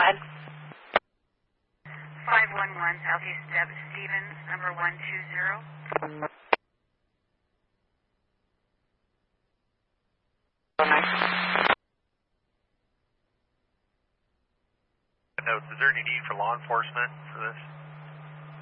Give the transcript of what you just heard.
ahead. 511 Southeast Stevens, number 120. Notes, is there any need for law enforcement for this?